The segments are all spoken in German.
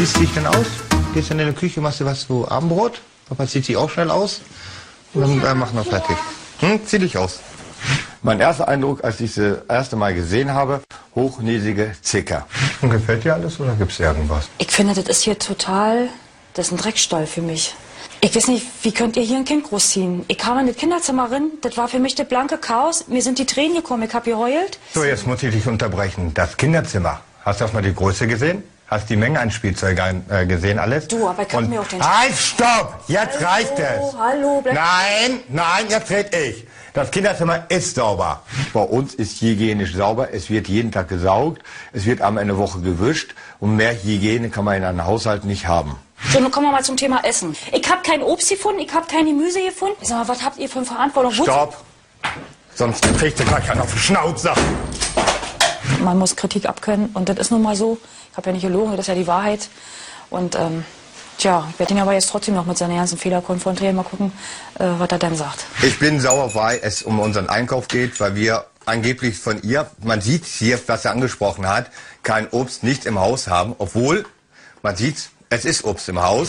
ziehst du dich denn aus? Gehst dann in die Küche, machst du was zu Abendbrot? Papa zieht sich auch schnell aus. Und dann machen wir fertig. Zieh dich aus. Mein erster Eindruck, als ich sie das erste Mal gesehen habe, hochnäsige Zicker. Und gefällt dir alles oder gibt es irgendwas? Ich finde, das ist hier total, das ist ein Dreckstall für mich. Ich weiß nicht, wie könnt ihr hier ein Kind großziehen? Ich kam in das Kinderzimmer rein, das war für mich das blanke Chaos. Mir sind die Tränen gekommen, ich habe geheult. So, jetzt muss ich dich unterbrechen. Das Kinderzimmer, hast du auch mal die Größe gesehen? Hast die Menge an Spielzeug gesehen, alles? Du, aber ich kann mir auch den... Halt, stopp! Jetzt reicht es! Hallo, bleib... Nein, jetzt red ich. Das Kinderzimmer ist sauber. Bei uns ist hygienisch sauber. Es wird jeden Tag gesaugt. Es wird einmal in der Woche gewischt. Und mehr Hygiene kann man in einem Haushalt nicht haben. So, nun kommen wir mal zum Thema Essen. Ich habe kein Obst gefunden, ich habe kein Gemüse gefunden. Sag mal, was habt ihr für eine Verantwortung? Stopp! Sonst kriegst du gleich einen auf den Schnauzer. Man muss Kritik abkönnen und das ist nun mal so. Ich habe ja nicht gelogen, das ist ja die Wahrheit. Und tja, ich werde ihn aber jetzt trotzdem noch mit seinen ganzen Fehlern konfrontieren. Mal gucken, was er dann sagt. Ich bin sauer, weil es um unseren Einkauf geht, weil wir angeblich von ihr, man sieht hier, was er angesprochen hat, kein Obst, nichts im Haus haben. Obwohl, man sieht, es ist Obst im Haus.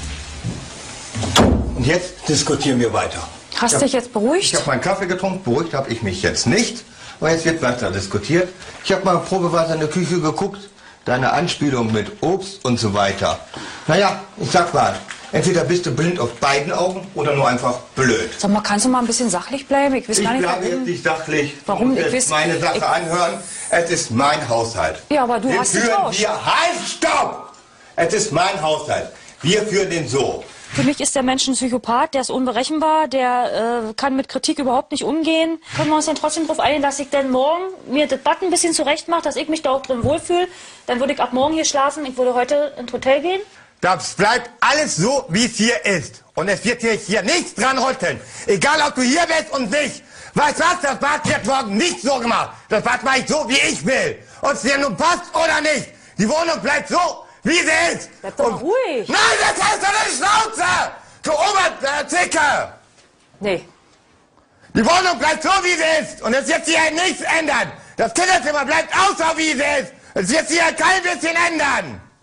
Und jetzt diskutieren wir weiter. Hast du dich jetzt beruhigt? Ich habe meinen Kaffee getrunken, beruhigt habe ich mich jetzt nicht. Aber jetzt wird weiter diskutiert. Ich habe mal probeweise in der Küche geguckt, deine Anspielung mit Obst und so weiter. Naja, ich sag mal, entweder bist du blind auf beiden Augen oder nur einfach blöd. Sag mal, kannst du mal ein bisschen sachlich bleiben? Ich weiß gar nicht, bleibe jetzt nicht sachlich. Warum? Ich will meine Sache anhören. Es ist mein Haushalt. Ja, aber du hast getauscht. Halt, stopp! Es ist mein Haushalt. Wir führen den so. Für mich ist der Mensch ein Psychopath, der ist unberechenbar, der kann mit Kritik überhaupt nicht umgehen. Können wir uns denn trotzdem darauf einigen, dass ich denn morgen mir das Bad ein bisschen zurecht mache, dass ich mich da auch drin wohlfühle? Dann würde ich ab morgen hier schlafen, ich würde heute ins Hotel gehen. Das bleibt alles so, wie es hier ist. Und es wird hier nichts dran rütteln. Egal, ob du hier bist und nicht. Weißt du was, das Bad wird morgen nicht so gemacht. Das Bad mache ich so, wie ich will. Ob es dir nun passt oder nicht. Die Wohnung bleibt so, wie sie ist. Bleib doch mal ruhig. Nein, das heißt doch eine Schnauze! Du Oberzicke! Nee. Die Wohnung bleibt so, wie sie ist. Und es wird sich nichts ändern. Das Kinderzimmer bleibt auch so, wie sie ist. Es wird sich kein bisschen ändern.